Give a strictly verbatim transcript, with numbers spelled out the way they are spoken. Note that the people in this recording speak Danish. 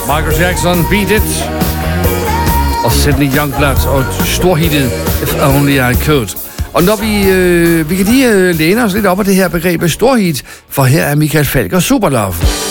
Michael Jackson, Beat It. Og Sydney Youngblood og storhittet If Only I Could. Og når vi, øh, vi kan lige øh, læne os lidt op af det her begreb storhit, for her er Michael Falch og Superlove.